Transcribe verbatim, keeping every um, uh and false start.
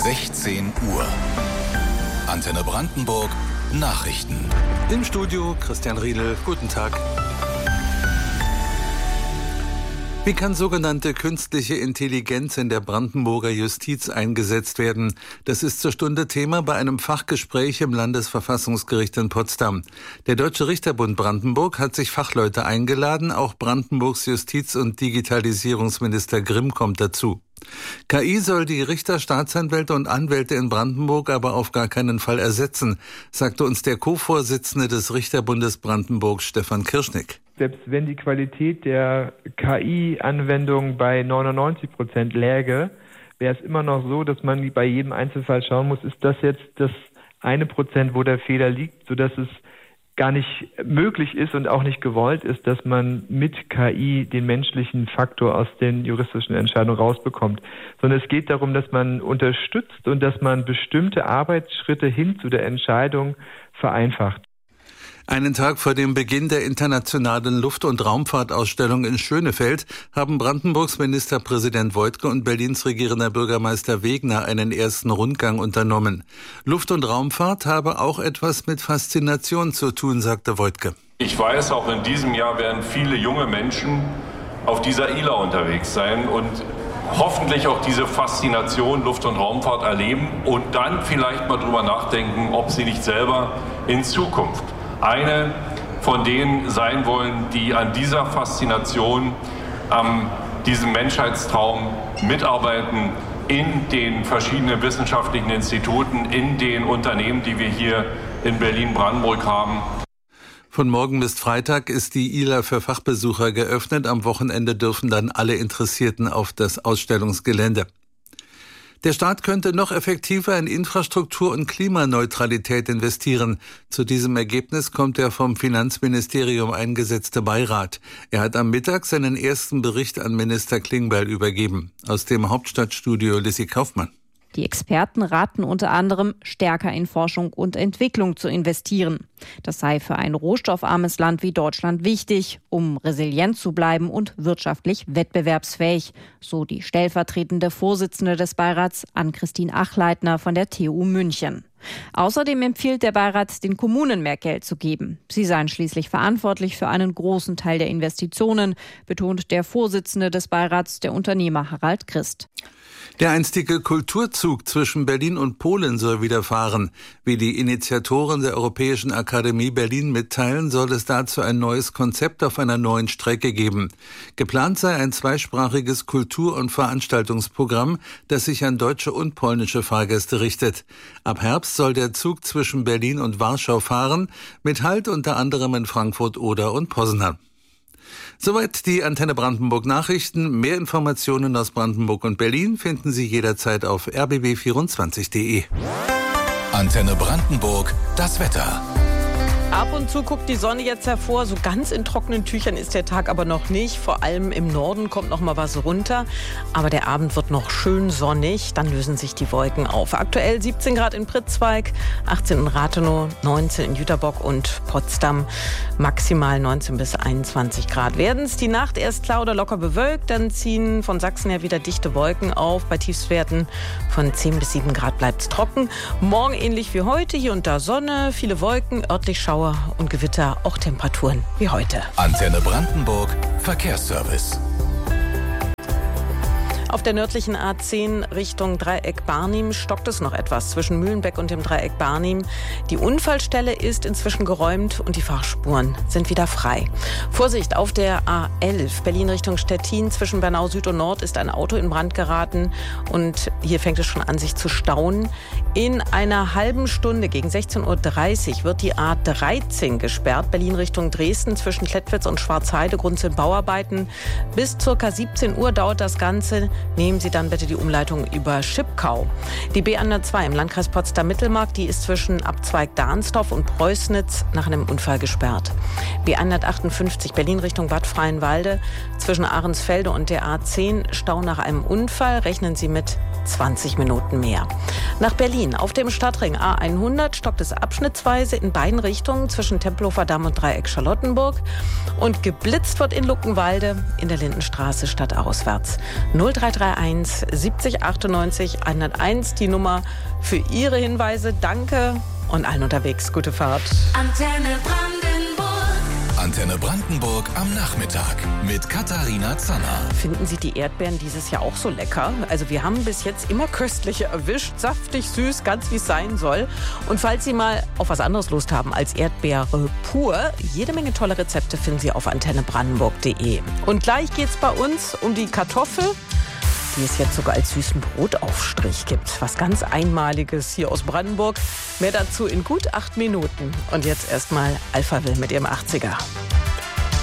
sechzehn Uhr. Antenne Brandenburg Nachrichten. Im Studio Christian Riedel. Guten Tag. Wie kann sogenannte künstliche Intelligenz in der Brandenburger Justiz eingesetzt werden? Das ist zur Stunde Thema bei einem Fachgespräch im Landesverfassungsgericht in Potsdam. Der Deutsche Richterbund Brandenburg hat sich Fachleute eingeladen, auch Brandenburgs Justiz- und Digitalisierungsminister Grimm kommt dazu. K I soll die Richter, Staatsanwälte und Anwälte in Brandenburg aber auf gar keinen Fall ersetzen, sagte uns der Co-Vorsitzende des Richterbundes Brandenburg, Stefan Kirschnick. Selbst wenn die Qualität der K I-Anwendung bei neunundneunzig Prozent läge, wäre es immer noch so, dass man bei jedem Einzelfall schauen muss, ist das jetzt das eine Prozent, wo der Fehler liegt, sodass es gar nicht möglich ist und auch nicht gewollt ist, dass man mit K I den menschlichen Faktor aus den juristischen Entscheidungen rausbekommt. Sondern es geht darum, dass man unterstützt und dass man bestimmte Arbeitsschritte hin zu der Entscheidung vereinfacht. Einen Tag vor dem Beginn der internationalen Luft- und Raumfahrtausstellung in Schönefeld haben Brandenburgs Ministerpräsident Woidke und Berlins regierender Bürgermeister Wegner einen ersten Rundgang unternommen. Luft- und Raumfahrt habe auch etwas mit Faszination zu tun, sagte Woidke. Ich weiß, auch in diesem Jahr werden viele junge Menschen auf dieser I L A unterwegs sein und hoffentlich auch diese Faszination Luft- und Raumfahrt erleben und dann vielleicht mal drüber nachdenken, ob sie nicht selber in Zukunft eine von denen sein wollen, die an dieser Faszination, an diesem Menschheitstraum mitarbeiten in den verschiedenen wissenschaftlichen Instituten, in den Unternehmen, die wir hier in Berlin-Brandenburg haben. Von morgen bis Freitag ist die I L A für Fachbesucher geöffnet. Am Wochenende dürfen dann alle Interessierten auf das Ausstellungsgelände. Der Staat könnte noch effektiver in Infrastruktur und Klimaneutralität investieren. Zu diesem Ergebnis kommt der vom Finanzministerium eingesetzte Beirat. Er hat am Mittag seinen ersten Bericht an Minister Klingbeil übergeben. Aus dem Hauptstadtstudio Lissy Kaufmann. Die Experten raten unter anderem, stärker in Forschung und Entwicklung zu investieren. Das sei für ein rohstoffarmes Land wie Deutschland wichtig, um resilient zu bleiben und wirtschaftlich wettbewerbsfähig, so die stellvertretende Vorsitzende des Beirats, Ann-Christine Achleitner von der T U München. Außerdem empfiehlt der Beirat, den Kommunen mehr Geld zu geben. Sie seien schließlich verantwortlich für einen großen Teil der Investitionen, betont der Vorsitzende des Beirats, der Unternehmer Harald Christ. Der einstige Kulturzug zwischen Berlin und Polen soll wieder fahren. Wie die Initiatoren der Europäischen Akademie Berlin mitteilen, soll es dazu ein neues Konzept auf einer neuen Strecke geben. Geplant sei ein zweisprachiges Kultur- und Veranstaltungsprogramm, das sich an deutsche und polnische Fahrgäste richtet. Ab Herbst soll der Zug zwischen Berlin und Warschau fahren, mit Halt unter anderem in Frankfurt, Oder und Poznan. Soweit die Antenne Brandenburg Nachrichten. Mehr Informationen aus Brandenburg und Berlin finden Sie jederzeit auf r b b vierundzwanzig punkt d e. Antenne Brandenburg, das Wetter. Ab und zu guckt die Sonne jetzt hervor. So ganz in trockenen Tüchern ist der Tag aber noch nicht. Vor allem im Norden kommt noch mal was runter. Aber der Abend wird noch schön sonnig. Dann lösen sich die Wolken auf. Aktuell siebzehn Grad in Pritzwalk, achtzehn in Rathenow, neunzehn in Jüterbock und Potsdam. Maximal neunzehn bis einundzwanzig Grad. Werden es die Nacht erst klar oder locker bewölkt, dann ziehen von Sachsen her wieder dichte Wolken auf. Bei Tiefstwerten von zehn bis sieben Grad bleibt es trocken. Morgen ähnlich wie heute. Hier und da Sonne, viele Wolken, örtlich Schauer und Gewitter, auch Temperaturen wie heute. Antenne Brandenburg, Verkehrsservice. Auf der nördlichen A zehn Richtung Dreieck Barnim stockt es noch etwas zwischen Mühlenbeck und dem Dreieck Barnim. Die Unfallstelle ist inzwischen geräumt und die Fahrspuren sind wieder frei. Vorsicht, auf der A elf Berlin Richtung Stettin zwischen Bernau Süd und Nord ist ein Auto in Brand geraten und hier fängt es schon an, sich zu stauen. In einer halben Stunde gegen sechzehn Uhr dreißig wird die A dreizehn gesperrt, Berlin Richtung Dresden zwischen Klettwitz und Schwarzheide, Grund sind Bauarbeiten. Bis ca. siebzehn Uhr dauert das Ganze. Nehmen Sie dann bitte die Umleitung über Schipkau. Die B hundertzwei im Landkreis Potsdam-Mittelmark, die ist zwischen Abzweig Dahnsdorf und Preußnitz nach einem Unfall gesperrt. B hundertachtundfünfzig Berlin Richtung Bad Freienwalde zwischen Ahrensfelde und der A zehn Stau nach einem Unfall. Rechnen Sie mit zwanzig Minuten mehr. Nach Berlin. Auf dem Stadtring A hundert stockt es abschnittsweise in beiden Richtungen zwischen Tempelhofer Damm und Dreieck Charlottenburg. Und geblitzt wird in Luckenwalde in der Lindenstraße stadtauswärts. null drei drei eins siebzig achtundneunzig hunderteins die Nummer für Ihre Hinweise. Danke und allen unterwegs gute Fahrt. Antenne Brandenburg. Antenne Brandenburg am Nachmittag mit Katharina Zanner. Finden Sie die Erdbeeren dieses Jahr auch so lecker? Also wir haben bis jetzt immer köstliche erwischt, saftig, süß, ganz wie es sein soll. Und falls Sie mal auf was anderes Lust haben als Erdbeere pur, jede Menge tolle Rezepte finden Sie auf antenne brandenburg punkt de. Und gleich geht's bei uns um die Kartoffel, die es jetzt sogar als süßen Brotaufstrich gibt. Was ganz Einmaliges hier aus Brandenburg. Mehr dazu in gut acht Minuten. Und jetzt erstmal Alphaville mit ihrem achtziger.